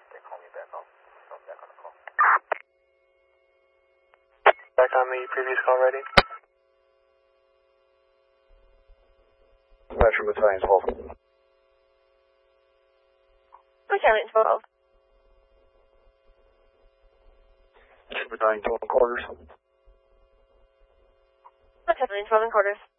They call me back. I'll back on the call. Back on the previous call, ready? Metro Battalion 12. Battalion 12. Battalion 12 quarters. Battalion 12 in quarters.